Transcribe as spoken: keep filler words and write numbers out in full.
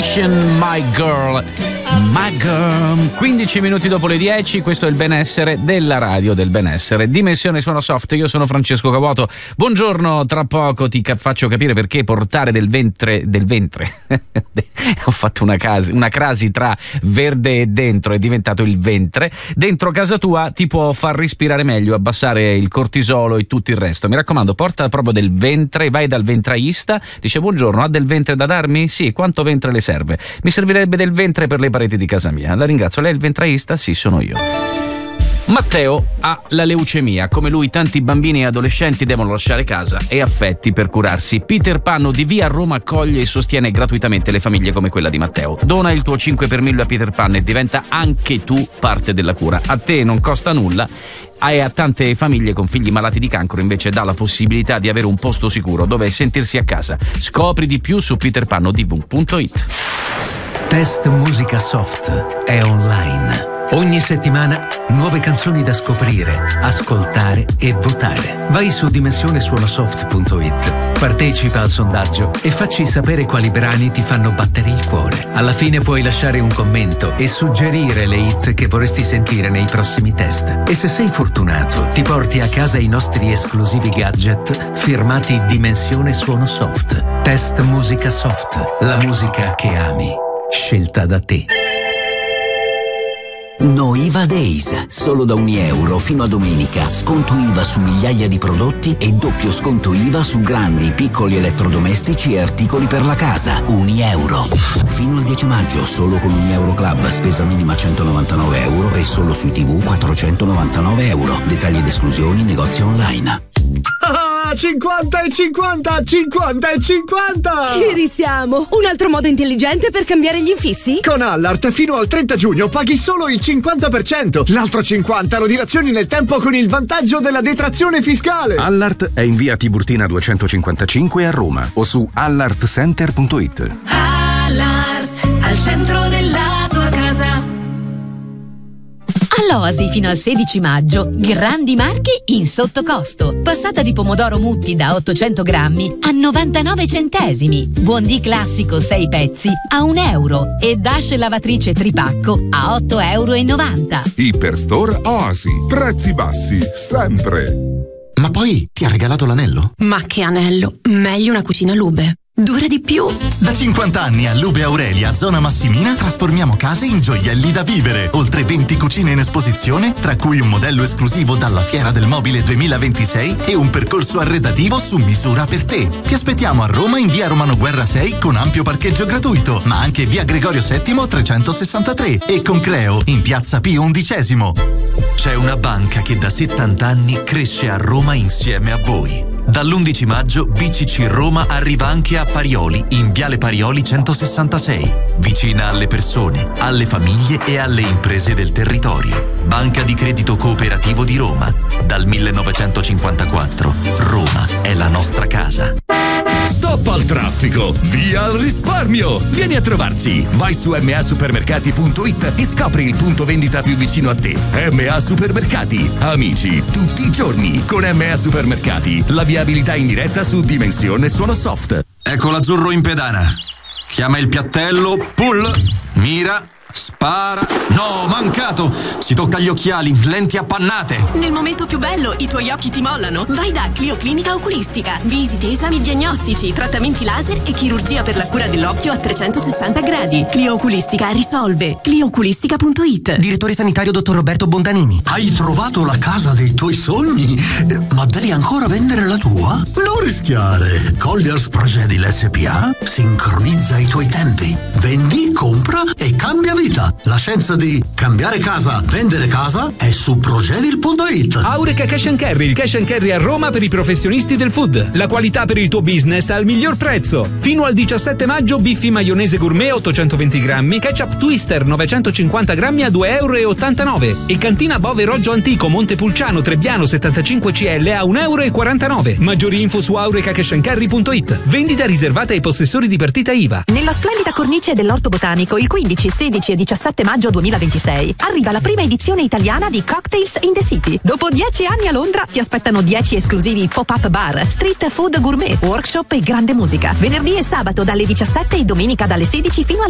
Temptation, My Girl. My Girl. quindici minuti dopo le dieci, questo è il benessere della radio del benessere. Dimensione Suono Soft, io sono Francesco Cavuoto. Buongiorno, tra poco ti ca- faccio capire perché portare del ventre, del ventre, ho fatto una, casa, una crasi tra verde e dentro, è diventato il ventre. Dentro casa tua ti può far respirare meglio, abbassare il cortisolo e tutto il resto. Mi raccomando, porta proprio del ventre, vai dal ventraista, dice buongiorno, ha del ventre da darmi? Sì, quanto ventre le serve? Mi servirebbe del ventre per le pareti di casa mia. La ringrazio, lei è il ventraista? Sì, sono io. Matteo ha la leucemia. Come lui tanti bambini e adolescenti devono lasciare casa e affetti per curarsi. Peter Pan di Via Roma accoglie e sostiene gratuitamente le famiglie come quella di Matteo. Dona il tuo cinque per mille a Peter Pan e diventa anche tu parte della cura. A te non costa nulla e a tante famiglie con figli malati di cancro invece dà la possibilità di avere un posto sicuro dove sentirsi a casa. Scopri di più su peterpannodv punto it. Test Musica Soft è online. Ogni settimana nuove canzoni da scoprire, ascoltare e votare. Vai su dimensione suono soft punto it, partecipa al sondaggio e facci sapere quali brani ti fanno battere il cuore. Alla fine puoi lasciare un commento e suggerire le hit che vorresti sentire nei prossimi test. E se sei fortunato, ti porti a casa i nostri esclusivi gadget firmati Dimensione Suono Soft. Test Musica Soft, la musica che ami, scelta da te. No I V A Days, solo da un euro fino a domenica. Sconto I V A su migliaia di prodotti e doppio sconto I V A su grandi, piccoli elettrodomestici e articoli per la casa. Un euro. Fino al dieci maggio, solo con un euro club. Spesa minima centonovantanove euro e solo sui tivù quattrocentonovantanove euro. Dettagli ed esclusioni, negozi online. Ah, cinquanta e cinquanta, cinquanta e cinquanta! Ci risiamo! Un altro modo intelligente per cambiare gli infissi? Con Allart fino al trenta giugno paghi solo il cinquanta per cento. L'altro cinquanta lo dilazioni nel tempo con il vantaggio della detrazione fiscale. Allart è in via Tiburtina duecentocinquantacinque a Roma o su allart center punto it. Allart, al centro della tua casa. All'Oasi fino al sedici maggio, grandi marchi in sottocosto. Passata di pomodoro Mutti da ottocento grammi a novantanove centesimi. Buondì classico sei pezzi a un euro e Dash lavatrice tripacco a otto euro e novanta. Iperstore Oasi, prezzi bassi sempre. Ma poi ti ha regalato l'anello? Ma che anello? Meglio una cucina Lube. Dura di più. Da cinquanta anni a Lube Aurelia, zona Massimina, trasformiamo case in gioielli da vivere. Oltre venti cucine in esposizione, tra cui un modello esclusivo dalla Fiera del Mobile duemilaventisei e un percorso arredativo su misura per te. Ti aspettiamo a Roma in via Romano Guerra sei con ampio parcheggio gratuito, ma anche via Gregorio settimo trecentosessantatré e con Creo in piazza Pio undicesimo. C'è una banca che da settanta anni cresce a Roma insieme a voi. Dall'undici maggio B C C Roma arriva anche a Parioli, in Viale Parioli centosessantasei, vicina alle persone, alle famiglie e alle imprese del territorio. Banca di Credito Cooperativo di Roma. Dal millenovecentocinquantaquattro, Roma è la nostra casa. Stop al traffico, via al risparmio. Vieni a trovarci. Vai su m a supermercati punto it e scopri il punto vendita più vicino a te. M A Supermercati, amici tutti i giorni. Con M A Supermercati, la viabilità in diretta su Dimensione Suono Soft. Ecco l'azzurro in pedana. Chiama il piattello, pull, mira, spara. No, mancato! Si tocca gli occhiali, lenti appannate. Nel momento più bello i tuoi occhi ti mollano. Vai da Clio Clinica Oculistica. Visite, esami diagnostici, trattamenti laser e chirurgia per la cura dell'occhio a trecentosessanta gradi. Clio Oculistica risolve. clio oculistica punto it. Direttore sanitario dottor Roberto Bondanini. Hai trovato la casa dei tuoi sogni? Ma devi ancora vendere la tua? Non rischiare. Colliers Progedil S P A sincronizza i tuoi tempi. Vendi, compra e cambia vita. La scienza di cambiare casa, vendere casa è su progedil punto it. Aureca Cash and Carry, il cash and carry a Roma per i professionisti del food. La qualità per il tuo business al miglior prezzo. Fino al diciassette maggio biffi maionese gourmet ottocentoventi grammi, ketchup Twister novecentocinquanta grammi a due euro e ottantanove e cantina Bove Roggio Antico Montepulciano Trebbiano settantacinque centilitri a un euro e quarantanove. Maggiori info su aureca cash and carry punto it. Vendita riservata ai possessori di partita I V A. Nella splendida cornice dell'Orto Botanico il quindici, sedici e diciassette maggio duemilaventisei arriva la prima edizione italiana di Cocktails in the City. Dopo dieci anni a Londra ti aspettano dieci esclusivi pop-up bar, street food gourmet, workshop e grande musica. Venerdì e sabato dalle diciassette e domenica dalle sedici fino alle